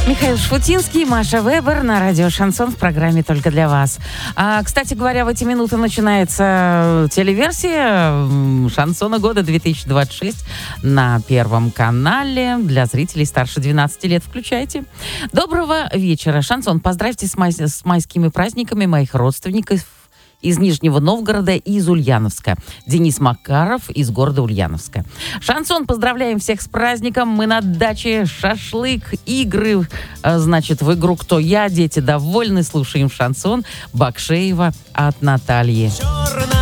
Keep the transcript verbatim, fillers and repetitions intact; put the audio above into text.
Михаил Шфутинский, Маша Вебер на радио «Шансон» в программе «Только для вас». А, кстати говоря, в эти минуты начинается телеверсия «Шансона года две тысячи двадцать шесть» на Первом канале. Для зрителей старше двенадцати лет включайте. Доброго вечера, «Шансон». Поздравьте с, май... с майскими праздниками моих родственников из Нижнего Новгорода и из Ульяновска. Денис Макаров из города Ульяновска. «Шансон», поздравляем всех с праздником. Мы на даче, шашлык, игры. Значит, в игру «Кто я?». Дети довольны. Слушаем «Шансон». Бакшеева от Натальи.